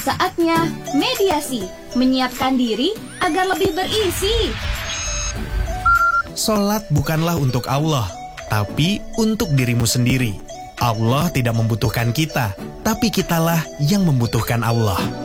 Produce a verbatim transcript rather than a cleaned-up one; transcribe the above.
Saatnya mediasi, menyiapkan diri agar lebih berisi. Salat bukanlah untuk Allah, tapi untuk dirimu sendiri. Allah tidak membutuhkan kita, tapi kitalah yang membutuhkan Allah.